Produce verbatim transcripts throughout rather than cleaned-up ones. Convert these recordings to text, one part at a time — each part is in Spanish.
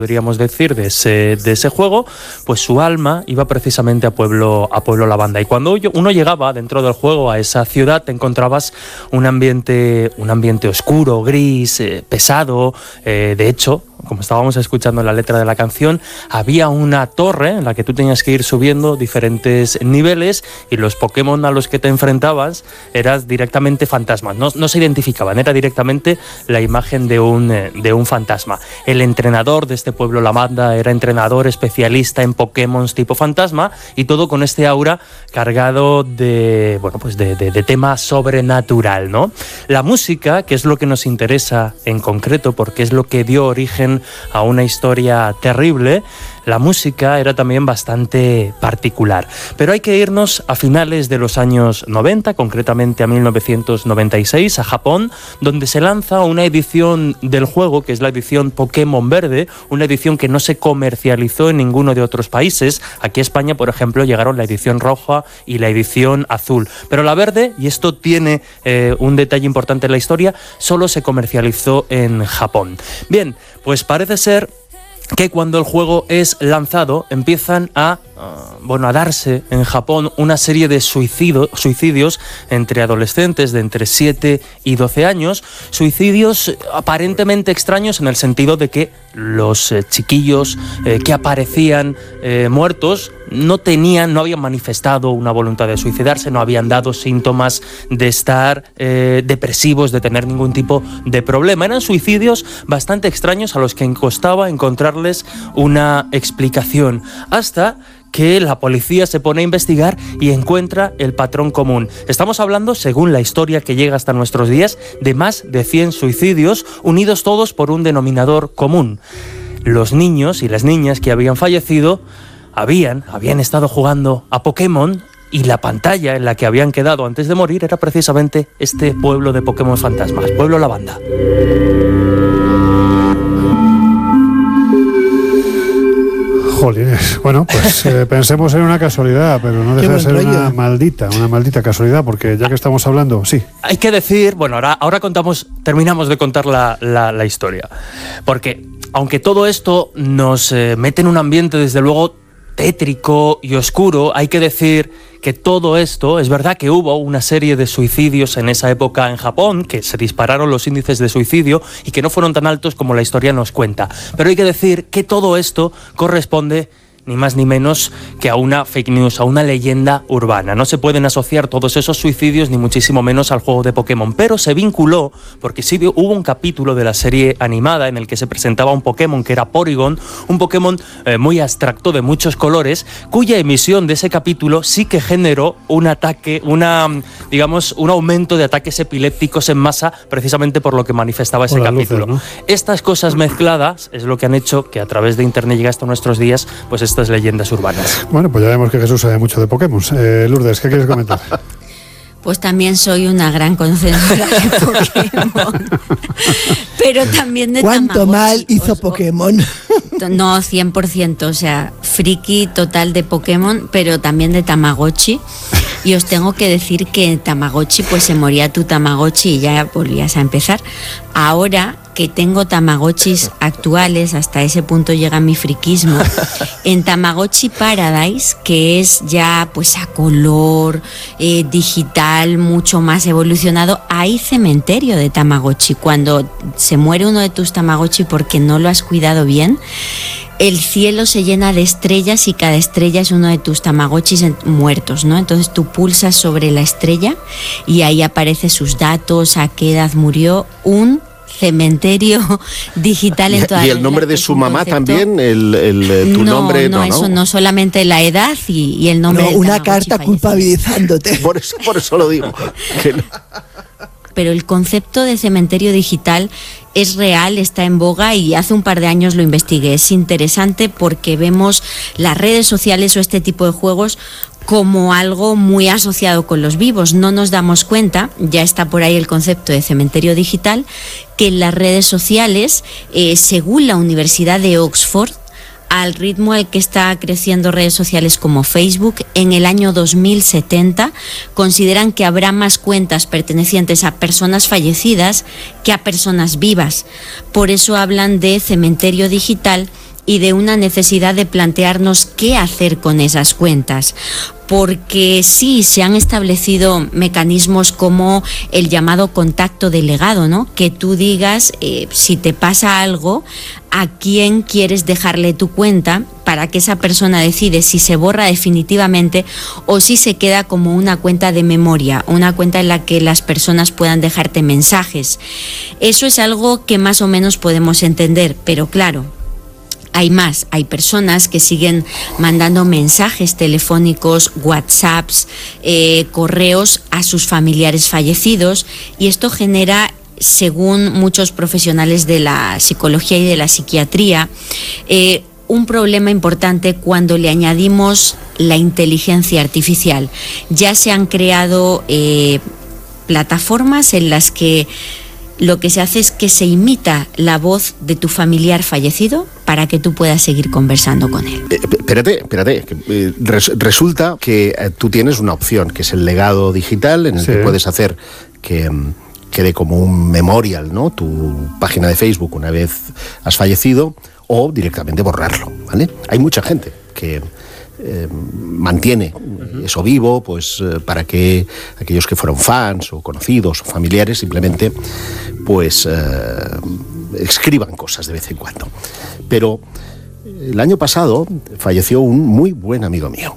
podríamos decir, de ese, de ese juego, pues su alma iba precisamente a Pueblo, a Pueblo Lavanda. Y cuando uno llegaba dentro del juego a esa ciudad, te encontrabas un ambiente, un ambiente oscuro, gris, eh, pesado. Eh, de hecho, como estábamos escuchando en la letra de la canción, había una torre en la que tú tenías que ir subiendo diferentes niveles y los Pokémon a los que te enfrentabas eran directamente fantasmas. No, no se identificaban, era directamente la imagen de un, de un fantasma. El entrenador de este Pueblo Lavanda era entrenador especialista en Pokémon tipo fantasma, y todo con este aura cargado de, bueno, pues de, de, de tema sobrenatural, ¿no? La música, que es lo que nos interesa en concreto, porque es lo que dio origen a una historia terrible, la música era también bastante particular. Pero hay que irnos a finales de los años noventa, concretamente a mil novecientos noventa y seis, a Japón, donde se lanza una edición del juego, que es la edición Pokémon Verde, una edición que no se comercializó en ninguno de otros países. Aquí a España, por ejemplo, llegaron la edición roja y la edición azul. Pero la verde, y esto tiene eh, un detalle importante en la historia, solo se comercializó en Japón. Bien, pues parece ser que cuando el juego es lanzado empiezan a, uh, bueno, a darse en Japón una serie de suicidio, suicidios entre adolescentes de entre siete y doce años, suicidios aparentemente extraños en el sentido de que los eh, chiquillos eh, que aparecían eh, muertos no tenían, no habían manifestado una voluntad de suicidarse, no habían dado síntomas de estar eh, depresivos, de tener ningún tipo de problema. Eran suicidios bastante extraños a los que costaba encontrarles una explicación, hasta que la policía se pone a investigar y encuentra el patrón común. Estamos hablando, según la historia que llega hasta nuestros días, de más de cien suicidios, unidos todos por un denominador común. Los niños y las niñas que habían fallecido habían, habían estado jugando a Pokémon, y la pantalla en la que habían quedado antes de morir era precisamente este pueblo de Pokémon fantasmas, Pueblo Lavanda. Jolines, bueno, pues eh, pensemos en una casualidad, pero no deja de ser una maldita, una maldita casualidad, porque ya que estamos hablando, sí. Hay que decir, bueno, ahora, ahora contamos, terminamos de contar la, la, la historia, porque aunque todo esto nos eh, mete en un ambiente, desde luego, tétrico y oscuro, hay que decir que todo esto, es verdad que hubo una serie de suicidios en esa época en Japón, que se dispararon los índices de suicidio y que no fueron tan altos como la historia nos cuenta. Pero hay que decir que todo esto corresponde ni más ni menos que a una fake news, a una leyenda urbana. No se pueden asociar todos esos suicidios ni muchísimo menos al juego de Pokémon, pero se vinculó porque sí hubo un capítulo de la serie animada en el que se presentaba un Pokémon que era Porygon, un Pokémon eh, muy abstracto de muchos colores, cuya emisión de ese capítulo sí que generó un ataque, una, digamos, un aumento de ataques epilépticos en masa, precisamente por lo que manifestaba ese capítulo. Luces, ¿no? Estas cosas mezcladas es lo que han hecho que a través de internet llegue hasta nuestros días, pues estas leyendas urbanas. Bueno, pues ya vemos que Jesús sabe mucho de Pokémon. Eh, Lourdes, ¿qué quieres comentar? Pues también soy una gran conocedora de Pokémon, pero también de ¿Cuánto Tamagotchi? mal hizo Pokémon? No, cien por ciento, o sea, friki total de Pokémon, pero también de Tamagotchi. Y os tengo que decir que en Tamagotchi, pues se moría tu Tamagotchi y ya volvías a empezar. Ahora que tengo Tamagotchis actuales, hasta ese punto llega mi friquismo, en Tamagotchi Paradise, que es ya pues a color, eh, digital, mucho más evolucionado, hay cementerio de Tamagotchi. Cuando se muere uno de tus Tamagotchi porque no lo has cuidado bien, el cielo se llena de estrellas y cada estrella es uno de tus Tamagotchis muertos, ¿no? Entonces tú pulsas sobre la estrella y ahí aparece sus datos, a qué edad murió, un cementerio digital en toda la ¿Y el nombre de su mamá también? El, el, tu no, nombre, no, no, eso no, no, solamente la edad y, y el nombre no, del una Tamagotchi carta fallecido. culpabilizándote. Por eso, por eso lo digo. Que no. Pero el concepto de cementerio digital es real, está en boga y hace un par de años lo investigué. Es interesante porque vemos las redes sociales o este tipo de juegos como algo muy asociado con los vivos. No nos damos cuenta, ya está por ahí el concepto de cementerio digital, que en las redes sociales, eh, según la Universidad de Oxford, al ritmo al que está creciendo redes sociales como Facebook, en el año dos mil setenta consideran que habrá más cuentas pertenecientes a personas fallecidas que a personas vivas. Por eso hablan de cementerio digital y de una necesidad de plantearnos qué hacer con esas cuentas. Porque sí, se han establecido mecanismos como el llamado contacto delegado, ¿no? Que tú digas, eh, si te pasa algo, a quién quieres dejarle tu cuenta para que esa persona decide si se borra definitivamente o si se queda como una cuenta de memoria, una cuenta en la que las personas puedan dejarte mensajes. Eso es algo que más o menos podemos entender, pero claro, hay más, hay personas que siguen mandando mensajes telefónicos, WhatsApps, eh, correos a sus familiares fallecidos, y esto genera, según muchos profesionales de la psicología y de la psiquiatría, eh, un problema importante cuando le añadimos la inteligencia artificial. Ya se han creado eh, plataformas en las que lo que se hace es que se imita la voz de tu familiar fallecido para que tú puedas seguir conversando con él. Eh, espérate, espérate. Que, eh, res, resulta que eh, tú tienes una opción, que es el legado digital, en el sí. que puedes hacer que um, quede como un memorial, ¿no? Tu página de Facebook una vez has fallecido, o directamente borrarlo, ¿vale? Hay mucha gente que Eh, mantiene eso vivo, pues eh, para que aquellos que fueron fans o conocidos o familiares simplemente pues eh, escriban cosas de vez en cuando. Pero el año pasado falleció un muy buen amigo mío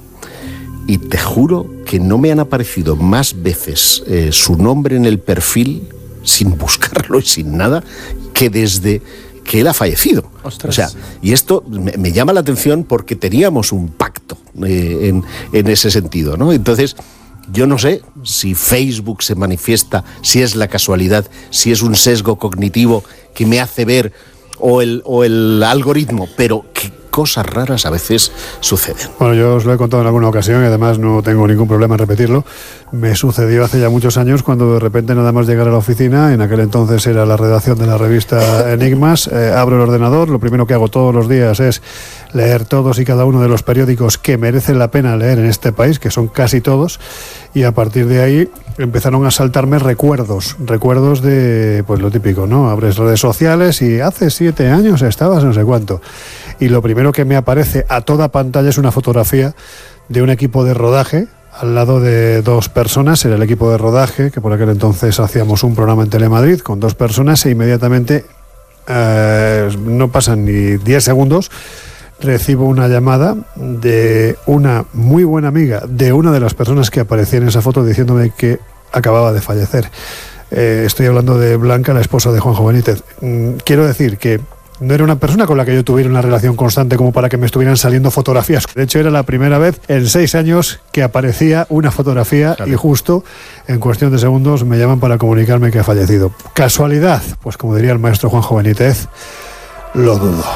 y te juro que no me han aparecido más veces eh, su nombre en el perfil sin buscarlo y sin nada que desde que él ha fallecido. Ostras. O sea, y esto me, me llama la atención porque teníamos un pacto eh, en, en ese sentido, ¿no? Entonces, yo no sé si Facebook se manifiesta, si es la casualidad, si es un sesgo cognitivo que me hace ver, o el, o el algoritmo, pero qué cosas raras a veces suceden. Bueno, yo os lo he contado en alguna ocasión y además no tengo ningún problema en repetirlo. Me sucedió hace ya muchos años cuando de repente nada más llegar a la oficina, en aquel entonces era la redacción de la revista Enigmas, eh, abro el ordenador, lo primero que hago todos los días es leer todos y cada uno de los periódicos que merecen la pena leer en este país, que son casi todos, y a partir de ahí empezaron a saltarme recuerdos, recuerdos de, pues lo típico, ¿no? Abres redes sociales y hace siete años estabas no sé cuánto. Y lo primero que me aparece a toda pantalla es una fotografía de un equipo de rodaje al lado de dos personas. Era el equipo de rodaje, que por aquel entonces hacíamos un programa en Telemadrid con dos personas, e inmediatamente, eh, no pasan ni diez segundos, recibo una llamada de una muy buena amiga de una de las personas que aparecía en esa foto diciéndome que acababa de fallecer. Eh, estoy hablando de Blanca, la esposa de Juanjo Benítez. Mm, quiero decir que no era una persona con la que yo tuviera una relación constante como para que me estuvieran saliendo fotografías. De hecho, era la primera vez en seis años que aparecía una fotografía, claro. Y justo en cuestión de segundos me llaman para comunicarme que ha fallecido. ¿Casualidad? Pues como diría el maestro Juanjo Benítez, lo dudo.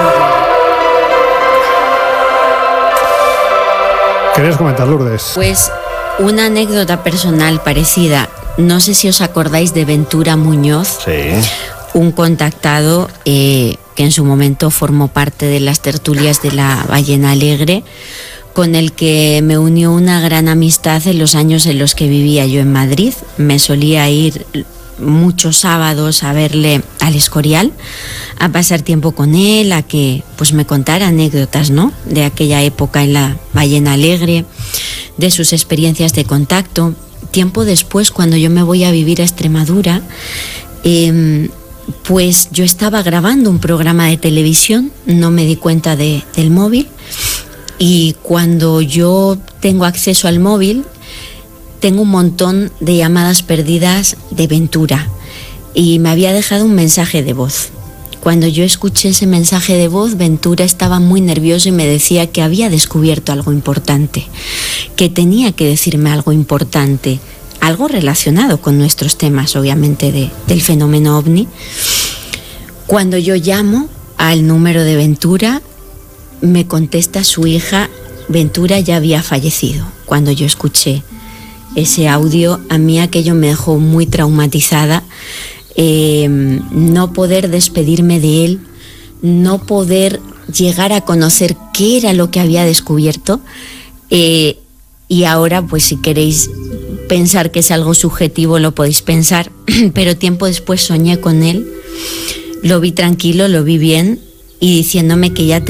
¿Querías comentar, Lourdes? Pues una anécdota personal parecida. No sé si os acordáis de Ventura Muñoz. Sí. Un contactado eh, que en su momento formó parte de las tertulias de la Ballena Alegre, con el que me unió una gran amistad en los años en los que vivía yo en Madrid. Me solía ir muchos sábados a verle al Escorial, a pasar tiempo con él, a que pues me contara anécdotas, ¿no?, de aquella época en la Ballena Alegre, de sus experiencias de contacto. Tiempo después, cuando yo me voy a vivir a Extremadura, eh, pues yo estaba grabando un programa de televisión, no me di cuenta de, del móvil, y cuando yo tengo acceso al móvil, tengo un montón de llamadas perdidas de Ventura, y me había dejado un mensaje de voz. Cuando yo escuché ese mensaje de voz, Ventura estaba muy nervioso y me decía que había descubierto algo importante, que tenía que decirme algo importante, algo relacionado con nuestros temas, obviamente, de, del fenómeno ovni. Cuando yo llamo al número de Ventura, me contesta su hija: Ventura ya había fallecido. Cuando yo escuché ese audio, a mí aquello me dejó muy traumatizada. Eh, no poder despedirme de él, no poder llegar a conocer qué era lo que había descubierto. Eh, y ahora, pues si queréis pensar que es algo subjetivo, lo podéis pensar, pero tiempo después soñé con él, lo vi tranquilo, lo vi bien, y diciéndome que ella